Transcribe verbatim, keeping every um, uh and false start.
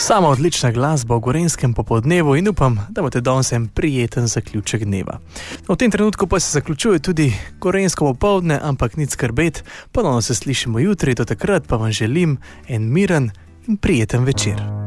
Sama odlična glasba v gorenjskem popoldnevu in upam, da boste danes en prijeten zaključek dneva. No, v tem trenutku pa se zaključuje tudi gorenjsko popoldne, ampak nič skrbet, ponovno se slišimo jutri, do takrat pa vam želim en miren in prijeten večer.